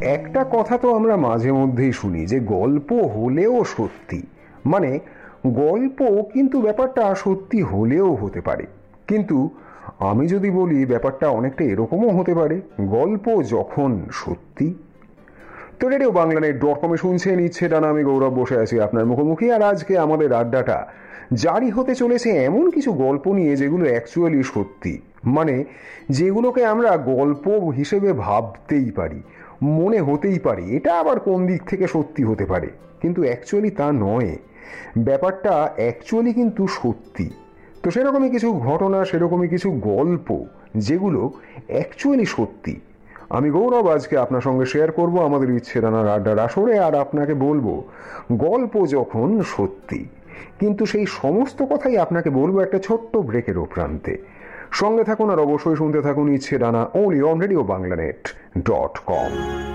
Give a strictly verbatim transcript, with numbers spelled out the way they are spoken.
একটা কথা তো আমরা মাঝে মধ্যেই শুনি যে গল্প হলেও সত্যি, মানে গল্প কিন্তু ব্যাপারটা সত্যি হলেও হতে পারে। কিন্তু আমি যদি বলি ব্যাপারটা অনেকটা এরকমও হতে পারে, গল্প যখন সত্যি। তো রেডিও বাংলা নেট ডট কমে শুনছেন ইচ্ছে টানা, আমি গৌরব বসে আছি আপনার মুখোমুখি। আর আজকে আমাদের আড্ডাটা জারি হতে চলেছে এমন কিছু গল্প নিয়ে যেগুলো অ্যাকচুয়ালি সত্যি, মানে যেগুলোকে আমরা গল্প হিসেবে ভাবতেই পারি, মনে হতেই পারে এটা আবার কোন দিক থেকে সত্যি হতে পারে, কিন্তু অ্যাকচুয়ালি তা নয়। ব্যাপারটা অ্যাকচুয়ালি কিন্তু সত্যি। তো সেরকমই কিছু ঘটনা, সেরকমই কিছু গল্প যেগুলো অ্যাকচুয়ালি সত্যি আমি গৌরব আজকে আপনার সঙ্গে শেয়ার করব আমাদের ইচ্ছে টানার আড্ডার আসরে। আর আপনাকে বলবো গল্প যখন সত্যি, কিন্তু সেই সমস্ত কথাই আপনাকে বলবো একটা ছোট্ট ব্রেকের প্রান্তে। সঙ্গে থাকুন আর অবশ্যই শুনতে থাকুন ইচ্ছে টানা, only on radio Bangla net dot com.